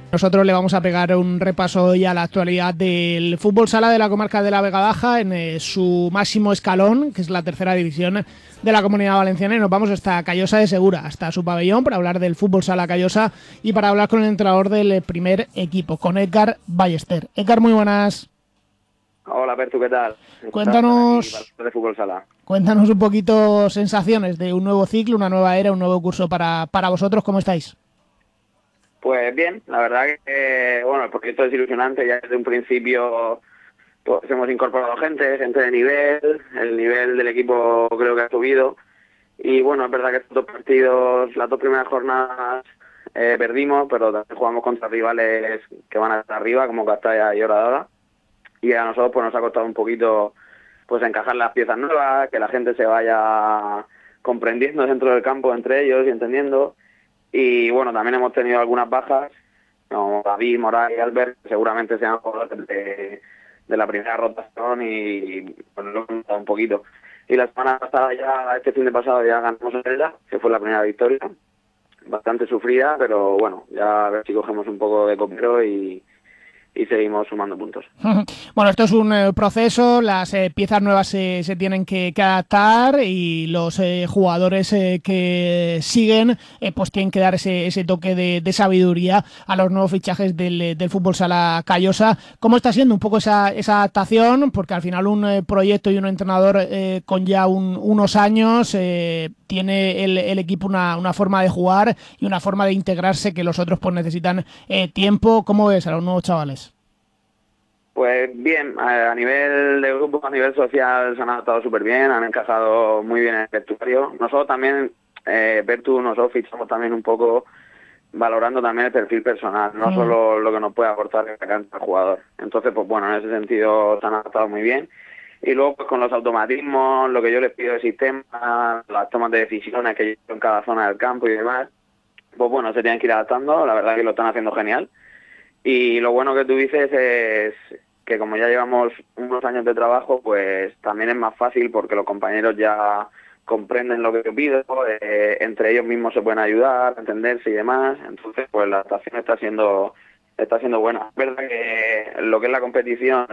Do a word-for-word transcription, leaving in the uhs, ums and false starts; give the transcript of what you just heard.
Nosotros le vamos a pegar un repaso hoy a la actualidad del fútbol sala de la comarca de la Vega Baja en eh, su máximo escalón, que es la tercera división de la Comunidad Valenciana, y nos vamos hasta Callosa de Segura, hasta su pabellón, para hablar del fútbol sala Callosa y para hablar con el entrenador del primer equipo, con Edgar Ballester. Edgar, muy buenas. Hola, Bertu, ¿qué tal? Encantado de estar aquí para Cuéntanos, hablar de fútbol sala. cuéntanos un poquito sensaciones de un nuevo ciclo, una nueva era, un nuevo curso para, para vosotros. ¿Cómo estáis? Pues bien, la verdad que, bueno, el proyecto es ilusionante. Ya desde un principio pues hemos incorporado gente, gente de nivel, el nivel del equipo creo que ha subido. Y bueno, es verdad que estos dos partidos, las dos primeras jornadas eh, perdimos, pero también jugamos contra rivales que van hasta arriba, como Castalla y Horadada. Y a nosotros pues nos ha costado un poquito pues encajar las piezas nuevas, que la gente se vaya comprendiendo dentro del campo entre ellos y entendiendo. Y bueno, también hemos tenido algunas bajas, como David, Moral y Albert, que seguramente sean jugadores de, de la primera rotación y pues lo hemos notado un poquito. Y la semana pasada ya, este fin de pasado ya ganamos en Elda, que fue la primera victoria, bastante sufrida, pero bueno, ya a ver si cogemos un poco de copero y, y seguimos sumando puntos. Bueno, esto es un eh, proceso, las eh, piezas nuevas se, se tienen que, que adaptar y los eh, jugadores eh, que siguen eh, pues tienen que dar ese, ese toque de, de sabiduría a los nuevos fichajes del, eh, del fútbol sala Callosa. ¿Cómo está siendo un poco esa, esa adaptación? Porque al final un eh, proyecto y un entrenador eh, con ya un, unos años eh, tiene el, el equipo una, una forma de jugar y una forma de integrarse que los otros pues necesitan eh, tiempo. ¿Cómo ves a los nuevos chavales? Pues bien, a nivel de grupo, a nivel social se han adaptado súper bien, han encajado muy bien en el vestuario. Nosotros también, eh, Bertu, nosotros fichamos también un poco valorando también el perfil personal, no Mm. solo lo que nos puede aportar el cancha al jugador. Entonces, pues bueno, en ese sentido se han adaptado muy bien. Y luego, pues con los automatismos, lo que yo les pido de sistema, las tomas de decisiones que yo en cada zona del campo y demás, pues bueno, se tienen que ir adaptando, la verdad que lo están haciendo genial. Y lo bueno que tú dices es que como ya llevamos unos años de trabajo, pues también es más fácil porque los compañeros ya comprenden lo que yo pido, eh, entre ellos mismos se pueden ayudar, entenderse y demás. Entonces, pues la adaptación está siendo está siendo buena. Es verdad que lo que es la competición